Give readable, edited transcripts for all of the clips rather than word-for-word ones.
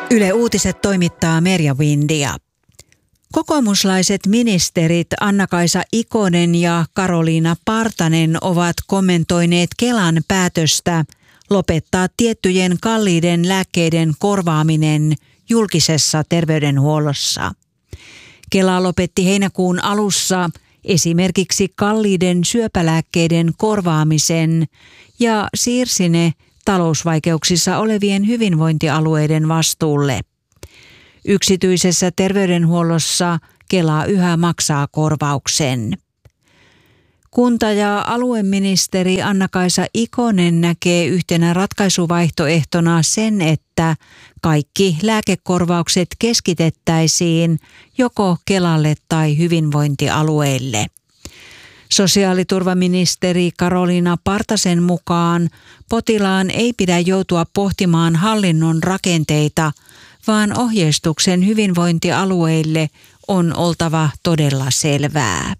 Yle Uutiset toimittaa Merja Windia. Kokoomuslaiset ministerit Anna-Kaisa Ikonen ja Karoliina Partanen ovat kommentoineet Kelan päätöstä lopettaa tiettyjen kalliiden lääkkeiden korvaaminen julkisessa terveydenhuollossa. Kela lopetti heinäkuun alussa esimerkiksi kalliiden syöpälääkkeiden korvaamisen ja siirsi ne talousvaikeuksissa olevien hyvinvointialueiden vastuulle. Yksityisessä terveydenhuollossa Kela yhä maksaa korvauksen. Kunta- ja alueministeri Anna-Kaisa Ikonen näkee yhtenä ratkaisuvaihtoehtona sen, että kaikki lääkekorvaukset keskitettäisiin joko Kelalle tai hyvinvointialueille. Sosiaaliturvaministeri Karoliina Partasen mukaan potilaan ei pidä joutua pohtimaan hallinnon rakenteita, vaan ohjeistuksen hyvinvointialueille on oltava todella selvää.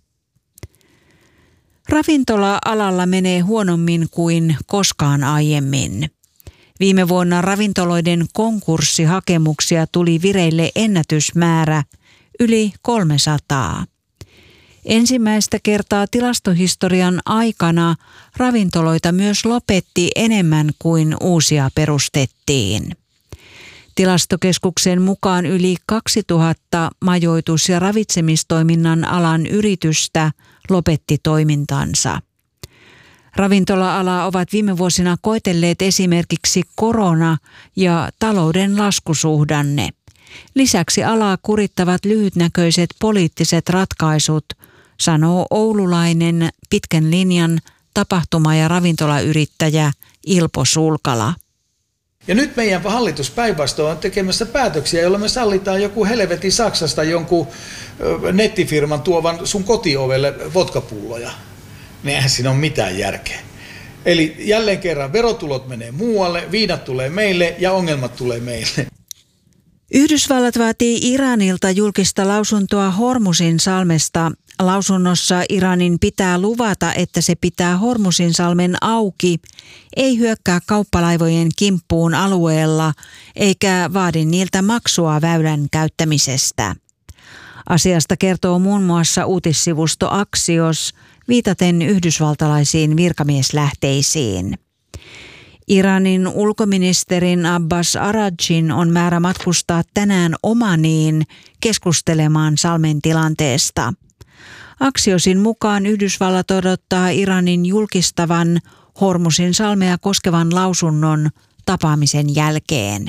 Ravintola-alalla menee huonommin kuin koskaan aiemmin. Viime vuonna ravintoloiden konkurssihakemuksia tuli vireille ennätysmäärä, yli 300. Ensimmäistä kertaa tilastohistorian aikana ravintoloita myös lopetti enemmän kuin uusia perustettiin. Tilastokeskuksen mukaan yli 2000 majoitus- ja ravitsemistoiminnan alan yritystä lopetti toimintansa. Ravintola-alaa ovat viime vuosina koetelleet esimerkiksi korona ja talouden laskusuhdanne. Lisäksi alaa kurittavat lyhytnäköiset poliittiset ratkaisut, sanoo oululainen pitkän linjan tapahtuma- ja ravintolayrittäjä Ilpo Sulkala. Ja nyt meidän hallitus päinvastoin on tekemässä päätöksiä, joilla me sallitaan joku helvetin Saksasta jonkun nettifirman tuovan sun kotiovelle vodkapulloja. Eihän siinä ole mitään järkeä. Eli jälleen kerran verotulot menee muualle, viinat tulee meille ja ongelmat tulee meille. Yhdysvallat vaatii Iranilta julkista lausuntoa Hormuzinsalmesta. Lausunnossa Iranin pitää luvata, että se pitää Hormuzinsalmen auki, ei hyökkää kauppalaivojen kimppuun alueella eikä vaadi niiltä maksua väylän käyttämisestä. Asiasta kertoo muun muassa uutissivusto Axios viitaten yhdysvaltalaisiin virkamieslähteisiin. Iranin ulkoministerin Abbas Aragchin on määrä matkustaa tänään Omaniin keskustelemaan salmen tilanteesta. Axiosin mukaan Yhdysvallat odottaa Iranin julkistavan Hormuzinsalmea koskevan lausunnon tapaamisen jälkeen.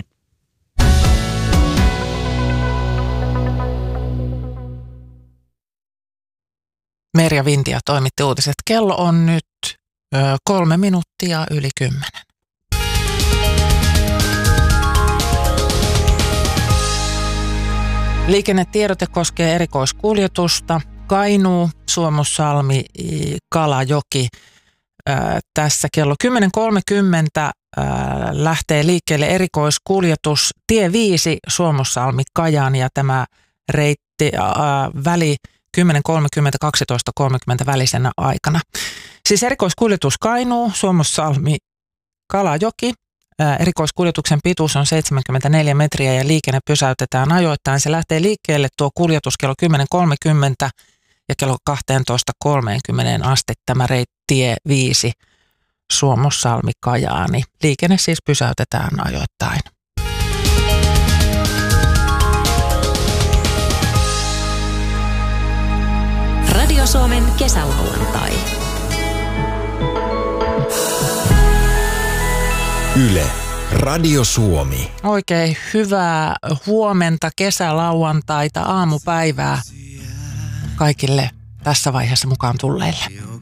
Merja Windia toimitti uutiset. Kello on nyt 3 minuuttia yli 10. Liikennetiedote koskee erikoiskuljetusta. Kainuu, Suomussalmi, Kalajoki. Tässä kello 10.30 lähtee liikkeelle erikoiskuljetus tie 5 Suomussalmi Kajaani ja tämä reitti väli 10.30-12.30 välisenä aikana. Siis erikoiskuljetus Kainuu, Suomussalmi, Kalajoki. Erikoiskuljetuksen pituus on 74 metriä ja liikenne pysäytetään ajoittain. Se lähtee liikkeelle tuo kuljetus kello 10.30 ja kello 12.30 asti tämä tie 5 Suomussalmi Kajaani. Liikenne siis pysäytetään ajoittain. Radio Suomen kesälauantai. Yle, Radio Suomi. Oikein hyvää huomenta, kesälauantaita, aamupäivää kaikille tässä vaiheessa mukaan tulleille.